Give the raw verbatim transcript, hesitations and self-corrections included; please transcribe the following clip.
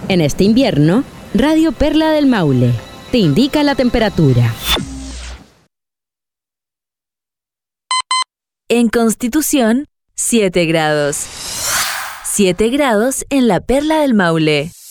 En este invierno, Radio Perla del Maule te indica la temperatura. En Constitución, siete grados. siete grados en la Perla del Maule.